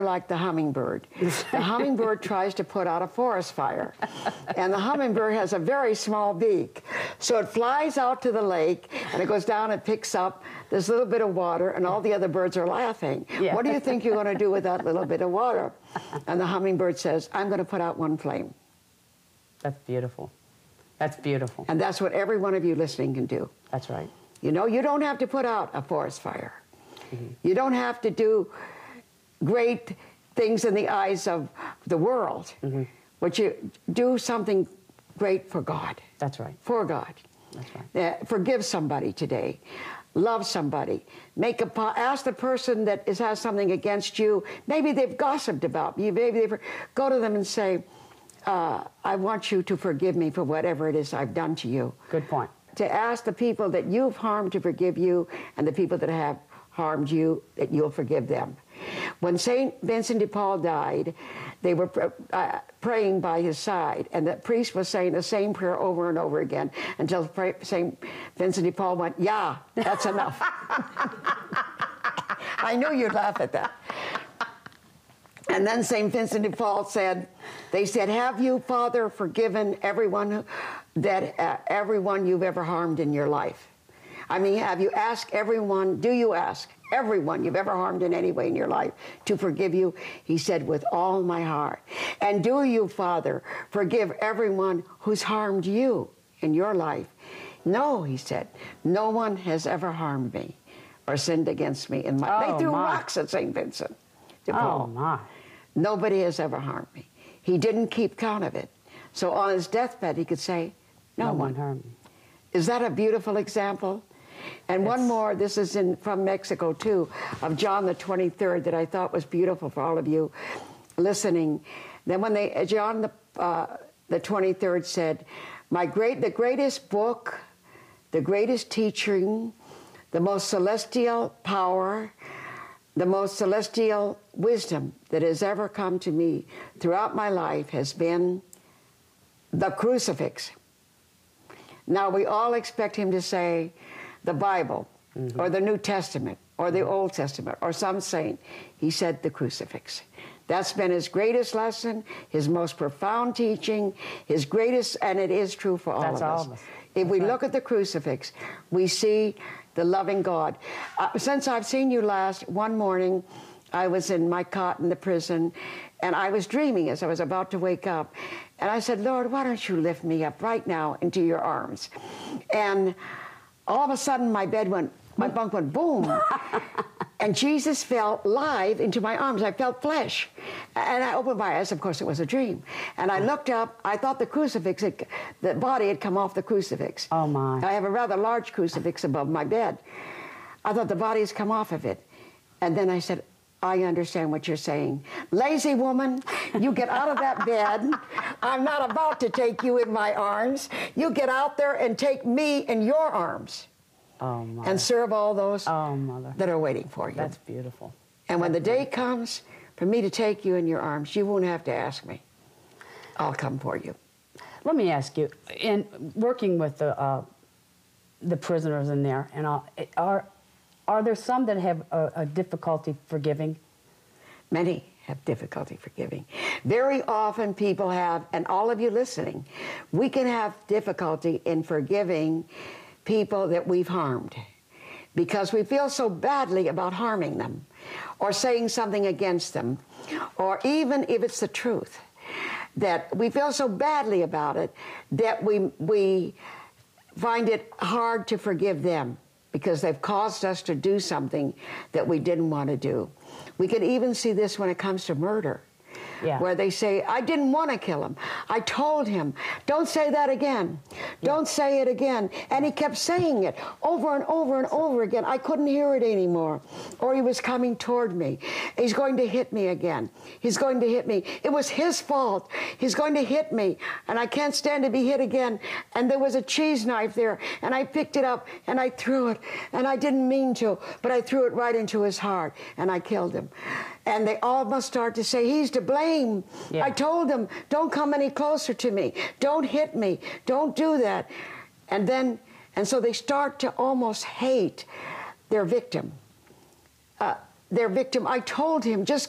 like the hummingbird. The hummingbird tries to put out a forest fire, and the hummingbird has a very small beak. So it flies out to the lake, and it goes down and picks up this little bit of water, and all the other birds are laughing. Yeah. What do you think you're going to do with that little bit of water? And the hummingbird says, I'm going to put out one flame. That's beautiful. That's beautiful. And that's what every one of you listening can do. That's right. You know, you don't have to put out a forest fire. You don't have to do great things in the eyes of the world, but you do something great for God. That's right. For God. That's right. Forgive somebody today. Love somebody. Ask the person that has something against you. Maybe they've gossiped about you. Maybe go to them and say, I want you to forgive me for whatever it is I've done to you. Good point. To ask the people that you've harmed to forgive you, and the people that have harmed you, that you'll forgive them. When St. Vincent de Paul died, they were praying by his side, and the priest was saying the same prayer over and over again until St. Vincent de Paul went, yeah, that's enough. I knew you'd laugh at that. And then St. Vincent de Paul said, they said, have you, Father, forgiven everyone everyone you've ever harmed in your life? I mean, have you asked everyone, do you ask everyone you've ever harmed in any way in your life to forgive you? He said, with all my heart. And do you, Father, forgive everyone who's harmed you in your life? No, he said, no one has ever harmed me or sinned against me in my life. They threw rocks at St. Vincent de Paul. Oh, my. Nobody has ever harmed me. He didn't keep count of it. So on his deathbed, he could say, no one harmed me. Is that a beautiful example? And one more, this is from Mexico too, of John the 23rd that I thought was beautiful for all of you listening. Then when John the 23rd said, the greatest book, the greatest teaching, the most celestial power, the most celestial wisdom that has ever come to me throughout my life has been the crucifix. Now we all expect him to say, the Bible, or the New Testament, or the Old Testament, or some saint. He said the crucifix. That's been his greatest lesson, his most profound teaching, his greatest, and it is true for all of us. If we look at the crucifix, we see the loving God. Since I've seen you last, one morning, I was in my cot in the prison, and I was dreaming as I was about to wake up. And I said, Lord, why don't you lift me up right now into your arms? And all of a sudden, my bunk went boom. And Jesus fell live into my arms. I felt flesh. And I opened my eyes. Of course, it was a dream. And I looked up. I thought the crucifix, the body had come off the crucifix. Oh, my. I have a rather large crucifix above my bed. I thought the body has come off of it. And then I said, I understand what you're saying. Lazy woman, you get out of that bed. I'm not about to take you in my arms. You get out there and take me in your arms. Oh, Mother. And serve all those Mother. that are waiting for you. That's beautiful. And when the day comes for me to take you in your arms, you won't have to ask me. I'll come for you. Let me ask you, in working with the prisoners in there, and are there some that have a difficulty forgiving? Many have difficulty forgiving. Very often people have, and all of you listening, we can have difficulty in forgiving people that we've harmed because we feel so badly about harming them or saying something against them, or even if it's the truth, that we feel so badly about it that we find it hard to forgive them because they've caused us to do something that we didn't want to do. We can even see this when it comes to murder. Yeah. Where they say, I didn't want to kill him. I told him, don't say that again. Don't say it again. And he kept saying it over and over and over again. I couldn't hear it anymore. Or he was coming toward me. He's going to hit me again. He's going to hit me. It was his fault. He's going to hit me. And I can't stand to be hit again. And there was a cheese knife there. And I picked it up and I threw it. And I didn't mean to, but I threw it right into his heart. And I killed him. And they all must start to say, he's to blame. Yeah. I told him, don't come any closer to me. Don't hit me. Don't do that. And so they start to almost hate their victim. I told him, just